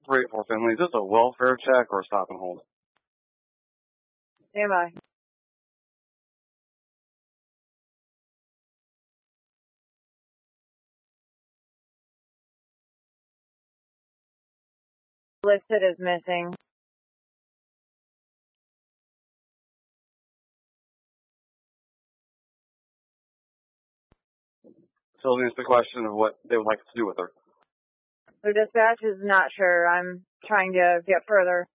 384 Finley, is this a welfare check or a stop and hold? Stand by. Listed as missing. So it's the question of what they would like to do with her. The dispatch is not sure. I'm trying to get further